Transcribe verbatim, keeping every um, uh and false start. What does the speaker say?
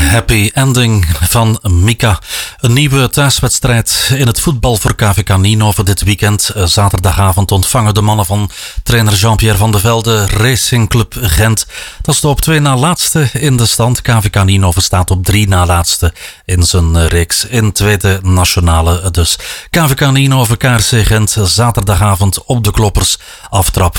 Happy Ending van Mika. Een nieuwe thuiswedstrijd in het voetbal voor K V K Nienhoven dit weekend. Zaterdagavond ontvangen de mannen van trainer Jean-Pierre van de Velde Racing Club Gent. Dat is de op twee na laatste in de stand. K V K Nienhoven staat op drie na laatste in zijn reeks in tweede nationale dus. K V K Nienhoven K R C Gent zaterdagavond op de Kloppers. Aftrap